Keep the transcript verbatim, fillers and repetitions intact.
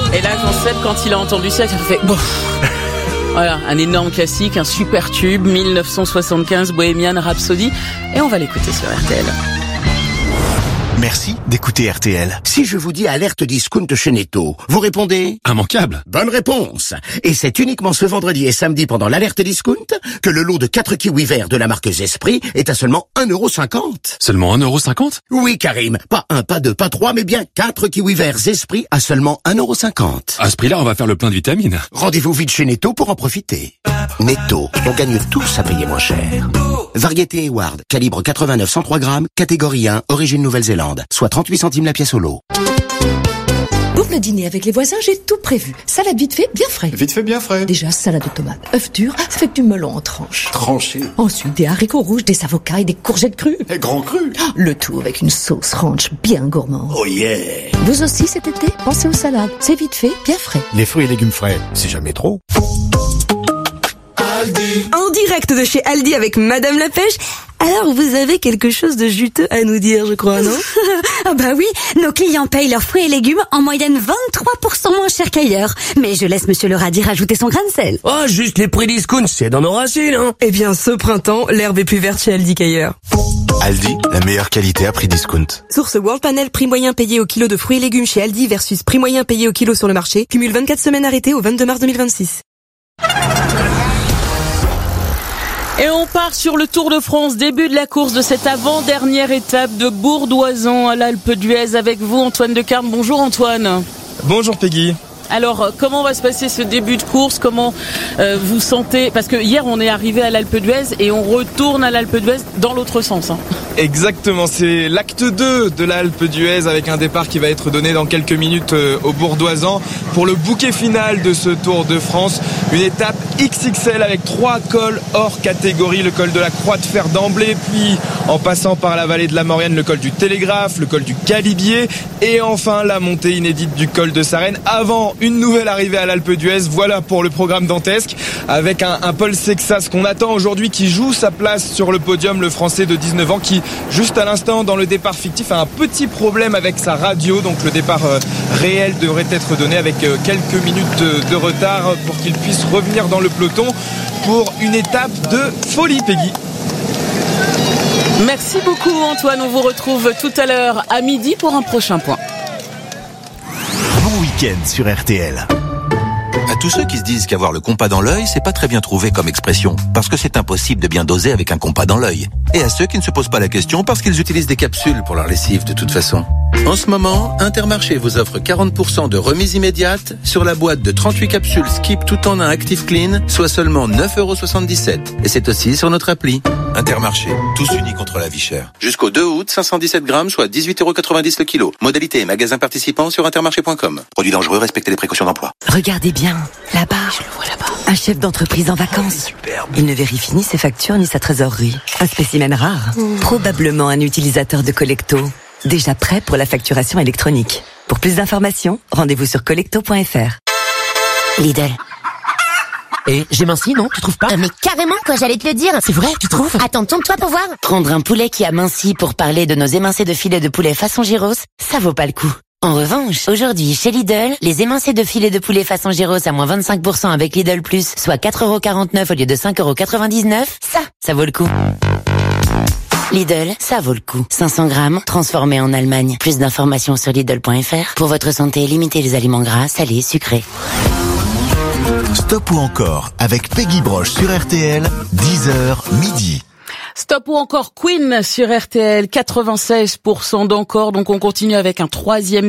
Et là, Jean-Seb, quand il a entendu ça, il a fait bof. Voilà, un énorme classique, un super tube, dix-neuf cent soixante-quinze, Bohemian Rhapsody. Et on va l'écouter sur R T L. Merci d'écouter R T L. Si je vous dis alerte discount chez Netto, vous répondez Immanquable. Bonne réponse. Et c'est uniquement ce vendredi et samedi pendant l'alerte discount que le lot de quatre kiwis verts de la marque Zespri est à seulement un euro cinquante. Seulement un euro cinquante? Oui, Karim. Pas un, pas deux, pas trois, mais bien quatre kiwis verts Zespri à seulement un euro cinquante. À ce prix-là, on va faire le plein de vitamines. Rendez-vous vite chez Netto pour en profiter. Netto, on gagne tous à payer moins cher. Variété Eward, calibre quatre-vingt-neuf cent trois grammes, catégorie un, origine Nouvelle-Zélande, soit trente-huit centimes la pièce au lot. Pour le dîner avec les voisins, j'ai tout prévu. Salade vite fait, bien frais. Vite fait, bien frais. Déjà, salade de tomates, œufs durs, avec du melon en tranches. Tranché. Ensuite, des haricots rouges, des avocats et des courgettes crues. Et grand cru. Le tout avec une sauce ranch bien gourmande. Oh yeah. Vous aussi cet été, pensez aux salades. C'est vite fait, bien frais. Les fruits et légumes frais, c'est jamais trop. Aldi. En direct de chez Aldi avec Madame la Pêche. Alors, vous avez quelque chose de juteux à nous dire, je crois, non? Ah bah oui, nos clients payent leurs fruits et légumes en moyenne vingt-trois pour cent moins cher qu'ailleurs. Mais je laisse Monsieur le radis rajouter son grain de sel. Oh, juste les prix discount, c'est dans nos racines, hein. Eh bien, ce printemps, l'herbe est plus verte chez Aldi qu'ailleurs. Aldi, la meilleure qualité à prix discount. Source World Panel, prix moyen payé au kilo de fruits et légumes chez Aldi versus prix moyen payé au kilo sur le marché. Cumule vingt-quatre semaines arrêtées au vingt-deux mars deux mille vingt-six. Et on part sur le Tour de France, début de la course de cette avant-dernière étape de Bourdoisan à l'Alpe d'Huez avec vous, Antoine Decarne. Bonjour Antoine. Bonjour Peggy. Alors, comment va se passer ce début de course? Comment euh, vous sentez? Parce que hier, on est arrivé à l'Alpe d'Huez et on retourne à l'Alpe d'Huez dans l'autre sens. Hein. Exactement, c'est l'acte deux de l'Alpe d'Huez avec un départ qui va être donné dans quelques minutes au Bourdoisan pour le bouquet final de ce Tour de France. Une étape X X L avec trois cols hors catégorie, le col de la Croix de Fer d'Emblée, puis en passant par la vallée de la Maurienne, le col du Télégraphe, le col du Calibier et enfin la montée inédite du col de Sarenne avant une nouvelle arrivée à l'Alpe d'Huez. Voilà pour le programme dantesque avec un, un Paul Sexas qu'on attend aujourd'hui qui joue sa place sur le podium, le Français de dix-neuf ans qui juste à l'instant dans le départ fictif a un petit problème avec sa radio, donc le départ euh, réel devrait être donné avec euh, quelques minutes de, de retard pour qu'il puisse revenir dans le peloton pour une étape de folie, Peggy. Merci beaucoup Antoine, on vous retrouve tout à l'heure à midi pour un prochain point. Bon week-end sur R T L. À tous ceux qui se disent qu'avoir le compas dans l'œil, c'est pas très bien trouvé comme expression, parce que c'est impossible de bien doser avec un compas dans l'œil. Et à ceux qui ne se posent pas la question parce qu'ils utilisent des capsules pour leur lessive de toute façon. En ce moment, Intermarché vous offre quarante pour cent de remise immédiate sur la boîte de trente-huit capsules Skip tout en un Active Clean, soit seulement neuf euros soixante-dix-sept. Et c'est aussi sur notre appli. Intermarché, tous unis contre la vie chère. Jusqu'au deux août, cinq cent dix-sept grammes, soit dix-huit euros quatre-vingt-dix le kilo. Modalité et magasins participants sur intermarché point com. Produit dangereux, respectez les précautions d'emploi. Regardez bien, là-bas. Je le vois là-bas. Un chef d'entreprise en vacances. Superbe. Il ne vérifie ni ses factures ni sa trésorerie. Un spécimen rare. Mmh. Probablement un utilisateur de Collecto. Déjà prêt pour la facturation électronique. Pour plus d'informations, rendez-vous sur collecto point f r. Lidl. Et j'ai minci, non? Tu trouves pas? Ah mais carrément, quoi, j'allais te le dire. C'est vrai, tu trouves? Attends, tourne-toi pour voir. Prendre un poulet qui a minci pour parler de nos émincés de filet de poulet façon gyros, ça vaut pas le coup. En revanche, aujourd'hui, chez Lidl, les émincés de filet de poulet façon gyros à moins vingt-cinq pour cent avec Lidl Plus, soit quatre euros quarante-neuf au lieu de cinq euros quatre-vingt-dix-neuf, ça, ça vaut le coup. Lidl, ça vaut le coup. cinq cents grammes, transformés en Allemagne. Plus d'informations sur Lidl point f r. Pour votre santé, limitez les aliments gras, salés, sucrés. Stop ou encore avec Peggy Broche sur R T L, dix heures midi. Stop ou encore Queen sur R T L, quatre-vingt-seize pour cent d'encore. Donc on continue avec un troisième